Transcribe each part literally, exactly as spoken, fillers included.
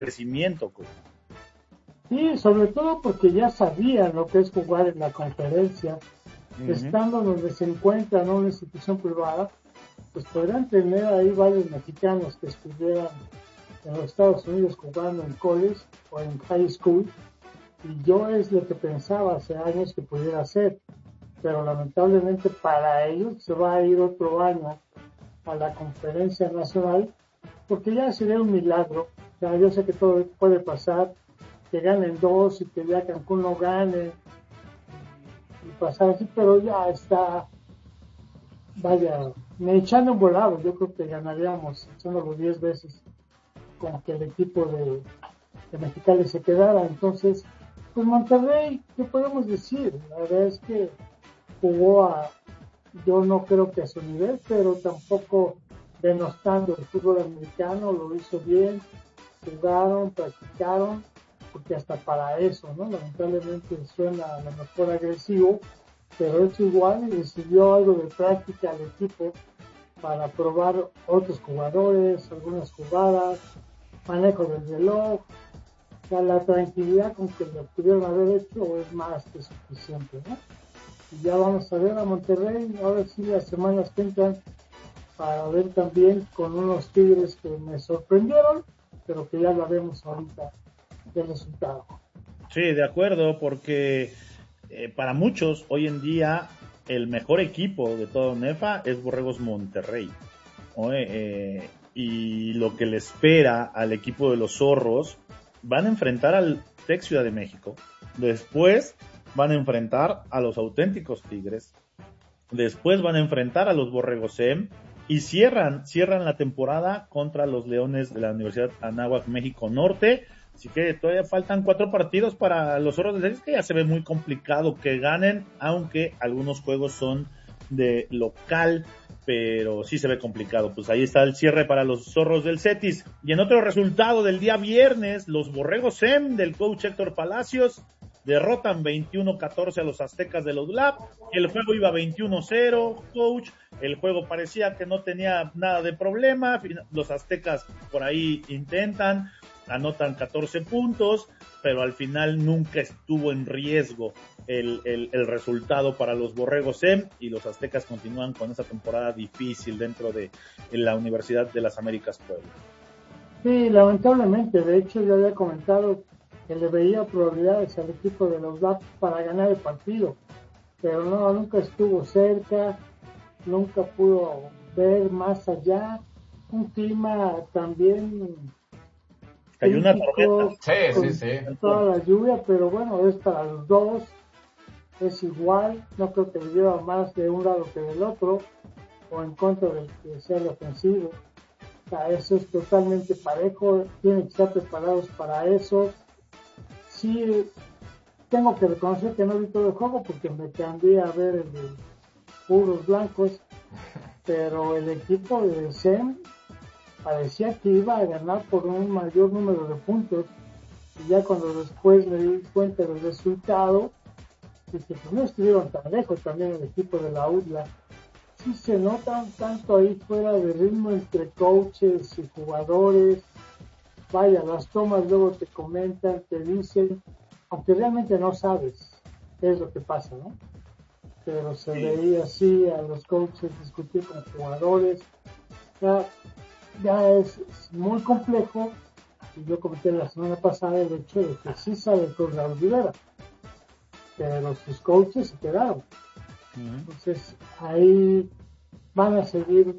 crecimiento, coach. Sí, sobre todo porque ya sabían lo que es jugar en la conferencia, uh-huh. Estando donde se encuentran, ¿no? Una institución privada, pues podrán tener ahí varios mexicanos que estuvieran en los Estados Unidos jugando en college o en high school, y yo es lo que pensaba hace años que pudiera hacer, pero lamentablemente para ellos se va a ir otro año a la conferencia nacional, porque ya sería un milagro. O sea, yo sé que todo puede pasar, que ganen dos y que ya Cancún no gane y pasar así, pero ya está, vaya, me echando un volado. Yo creo que ganaríamos echándolo diez veces con que el equipo de, de Mexicali se quedara. Entonces, pues Monterrey, ¿qué podemos decir? La verdad es que jugó a, yo no creo que a su nivel, pero tampoco denostando el fútbol americano, lo hizo bien, jugaron, practicaron, porque hasta para eso, ¿no? Lamentablemente suena a lo mejor agresivo, pero es igual y recibió algo de práctica al equipo para probar otros jugadores, algunas jugadas, manejo del reloj. O sea, la tranquilidad con que lo pudieron haber hecho es más que suficiente, ¿no? Y ya vamos a ver a Monterrey, ahora sí las semanas que entran, para ver también con unos Tigres que me sorprendieron, pero que ya lo vemos ahorita el resultado. Sí, de acuerdo, porque eh, para muchos hoy en día el mejor equipo de todo Nefa es Borregos Monterrey, ¿no? eh, y lo que le espera al equipo de los Zorros, van a enfrentar al Tec Ciudad de México, después van a enfrentar a los auténticos Tigres, después van a enfrentar a los Borregos E M y cierran, cierran la temporada contra los Leones de la Universidad Anáhuac México Norte. Así que todavía faltan cuatro partidos para los Zorros del Cetis, que ya se ve muy complicado que ganen, aunque algunos juegos son de local, pero sí se ve complicado. Pues ahí está el cierre para los Zorros del Cetis. Y en otro resultado del día viernes, los Borregos E M del coach Héctor Palacios derrotan veintiuno catorce a los Aztecas de la U D L A P. El juego iba veintiuno cero, coach. El juego parecía que no tenía nada de problema. Los Aztecas por ahí intentan, anotan catorce puntos, pero al final nunca estuvo en riesgo el, el, el resultado para los Borregos E M, y los Aztecas continúan con esa temporada difícil dentro de, de la Universidad de las Américas Puebla. Sí, lamentablemente, de hecho yo había comentado que le veía probabilidades al equipo de los D A P para ganar el partido, pero no, nunca estuvo cerca, nunca pudo ver más allá, un clima también cayó una tormenta. Sí, sí, sí. Toda la lluvia, pero bueno, es para los dos, es igual, no creo que le lleva más de un lado que del otro, o en contra del que sea el ofensivo. O sea, eso es totalmente parejo, tienen que estar preparados para eso. Sí, tengo que reconocer que no vi todo el juego porque me cambié a ver el de puros blancos, pero el equipo de S E M parecía que iba a ganar por un mayor número de puntos, y ya cuando después me di cuenta del resultado, dije, pues no estuvieron tan lejos también el equipo de la U D L A. Sí se notan tanto ahí fuera de ritmo entre coaches y jugadores. Vaya, las tomas luego te comentan, te dicen, aunque realmente no sabes qué es lo que pasa, ¿no? Pero se sí. veía así a los coaches discutir con jugadores. Ya, ya es, es muy complejo, y yo comenté la semana pasada el hecho de que sí sabe el coach Raúl Rivera, pero sus coaches se quedaron. Uh-huh. Entonces ahí van a seguir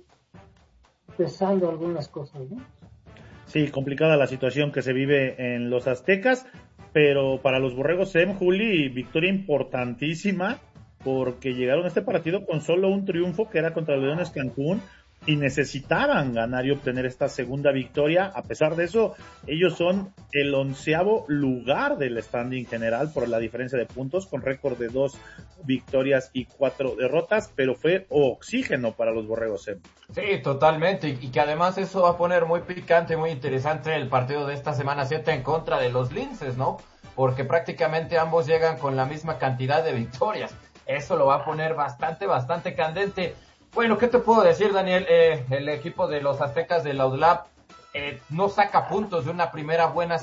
pesando algunas cosas, ¿no? Sí, complicada la situación que se vive en los Aztecas, pero para los Borregos E M, Juli, victoria importantísima, porque llegaron a este partido con solo un triunfo, que era contra Leones Cancún, y necesitaban ganar y obtener esta segunda victoria. A pesar de eso, ellos son el onceavo lugar del standing general por la diferencia de puntos, con récord de dos victorias y cuatro derrotas, pero fue oxígeno para los Borregos E M. Sí, totalmente, y, y que además eso va a poner muy picante, muy interesante el partido de esta semana siete en contra de los Linces, ¿no? Porque prácticamente ambos llegan con la misma cantidad de victorias. Eso lo va a poner bastante, bastante candente. Bueno, ¿qué te puedo decir, Daniel? Eh, el equipo de los Aztecas de la U D L A P eh, no saca puntos de una primera buena